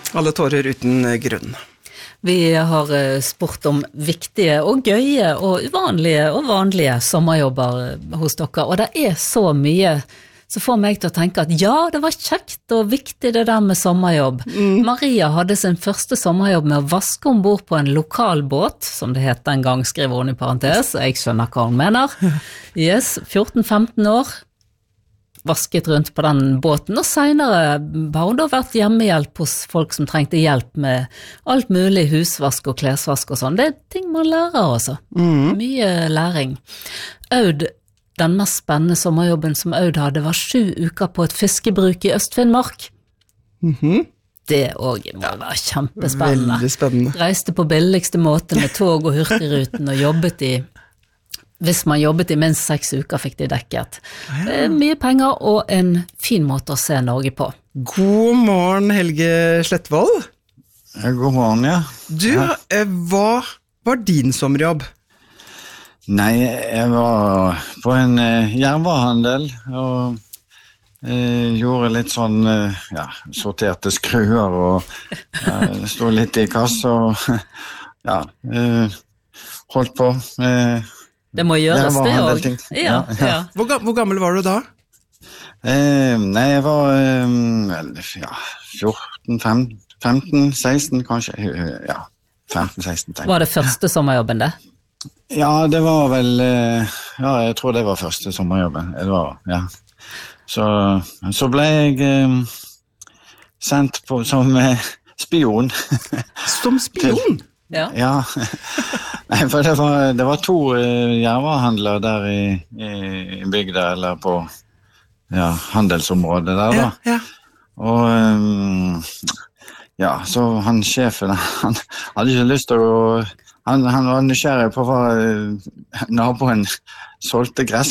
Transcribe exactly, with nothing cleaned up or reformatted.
Alle tårer uten grunn. Vi har spurt om viktige og gøye og uvanlige og vanlige sommerjobber hos dere, og det er så mye som får meg til å tenke at ja, det var kjekt og viktig det der med sommerjobb. Mm. Maria hadde sin første sommerjobb med å vaske ombord på en lokal båt, som det het den gang, skriver hun i parentes, jeg skjønner hva hun mener. Yes, fjorten femten år. Vasket rundt på den båten, og senere har hun da vært hjemmehjelp hos folk som trengte hjelp med alt mulig husvask og klesvask og sånn. Det er ting man lærer også. Mm. Mye læring. Aud, den mest spennende sommerjobben som Aud hadde, var sju uker på et fiskebruk i Øst-Finnmark. Mhm. Det også må være kjempespennende. Veldig spennende. Reiste på billigste måte med tog og hurtigruten og jobbet i Hvis man jobbet i minst seks uker fikk de dekket. Det er mye penger og en fin måte å se Norge på. God morgen, Helge Slettvold. God morgen, ja. Du, ja. Hva var din sommerjobb? Nei, jeg var på en uh, jernvarehandel og uh, gjorde litt sånn, uh, ja, sorterte skruer og uh, stod litt i kassa og ja, uh, holdt på med uh, Det må gjøres det også. Ja, ja. Ja. Hvor, hvor gammel var du da? Eh, nei, jeg var eh, ja, fjorten, femten, seksten kanskje. Ja, femten, seksten. Tenk. Var det første sommerjobben det? Ja, det var vel, eh, ja, jeg tror det var første sommerjobben. Det var, ja. Så, så ble jeg eh, sendt på som eh, spion. Som spion? Ja. Ja. Nei, for det var, det var to uh, jernvarehandler der i, i bygda, eller på ja, handelsområdet der da. Ja, ja. Og um, ja, så han sjefen, han hadde ikke lyst til å, han, han var nysgjerrig på hva uh, naboen solgte gress.